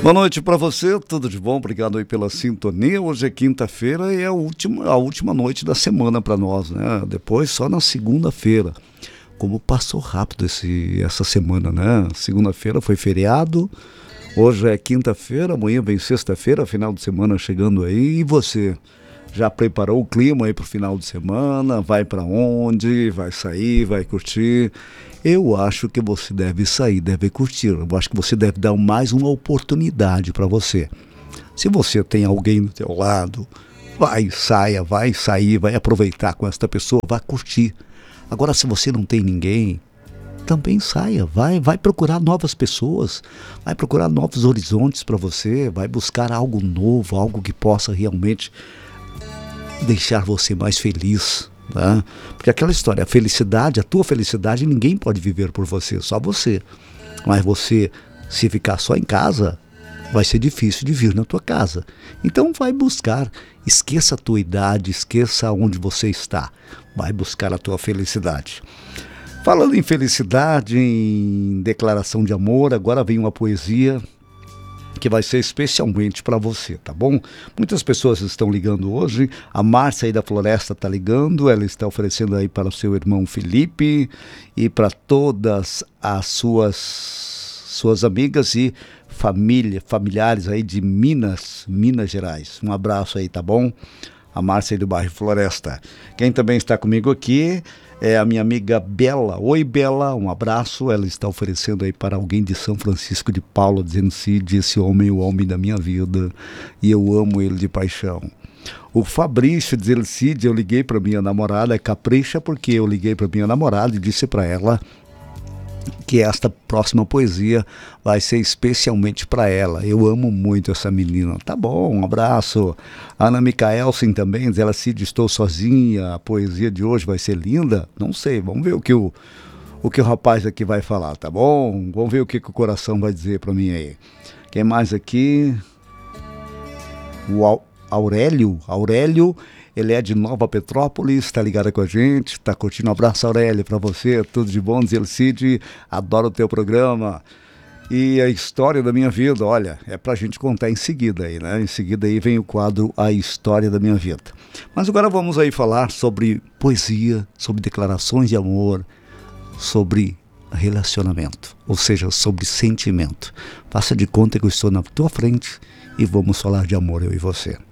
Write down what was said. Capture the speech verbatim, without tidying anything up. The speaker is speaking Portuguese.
Boa noite para você, tudo de bom? Obrigado aí pela sintonia. Hoje é quinta-feira e é a última, a última noite da semana para nós, né? Depois só na segunda-feira. Como passou rápido esse, essa semana, né? Segunda-feira foi feriado, hoje é quinta-feira, amanhã vem sexta-feira, final de semana chegando aí. E você, já preparou o clima aí para o final de semana? Vai para onde? Vai sair? Vai curtir? Eu acho que você deve sair, deve curtir. Eu acho que você deve dar mais uma oportunidade para você. Se você tem alguém do teu lado, vai, saia, vai sair, vai aproveitar com esta pessoa, vai curtir. Agora, se você não tem ninguém, também saia, vai, vai procurar novas pessoas, vai procurar novos horizontes para você, vai buscar algo novo, algo que possa realmente deixar você mais feliz. Tá? Porque aquela história, a felicidade, a tua felicidade, ninguém pode viver por você, só você. Mas você, se ficar só em casa, vai ser difícil de vir na tua casa. Então vai buscar, esqueça a tua idade, esqueça onde você está, vai buscar a tua felicidade. Falando em felicidade, em declaração de amor, agora vem uma poesia que vai ser especialmente para você, tá bom? Muitas pessoas estão ligando hoje, a Márcia aí da Floresta está ligando, ela está oferecendo aí para o seu irmão Felipe e para todas as suas, suas amigas e família, familiares aí de Minas, Minas Gerais. Um abraço aí, tá bom? A Márcia aí do bairro Floresta. Quem também está comigo aqui é a minha amiga Bela. Oi, Bela, um abraço. Ela está oferecendo aí para alguém de São Francisco de Paula, dizendo: Cid, esse homem é o homem da minha vida e eu amo ele de paixão. O Fabrício diz ele: Cid, eu liguei para minha namorada, é capricha porque eu liguei para minha namorada e disse para ela que esta próxima poesia vai ser especialmente para ela. Eu amo muito essa menina. Tá bom, um abraço. Ana Micaelsen também diz ela: Cid, estou sozinha, a poesia de hoje vai ser linda. Não sei, vamos ver o que o, o, que o rapaz aqui vai falar, tá bom? Vamos ver o que, que o coração vai dizer para mim aí. Quem mais aqui? O Aurélio, Aurélio, ele é de Nova Petrópolis, está ligado com a gente, está curtindo. Um abraço, Aurélio, para você, tudo de bom, diz Cid, adoro o teu programa. E a história da minha vida, olha, é pra gente contar em seguida aí, né? Em seguida aí vem o quadro A História da Minha Vida. Mas agora vamos aí falar sobre poesia, sobre declarações de amor, sobre relacionamento, ou seja, sobre sentimento. Faça de conta que eu estou na tua frente e vamos falar de amor, eu e você.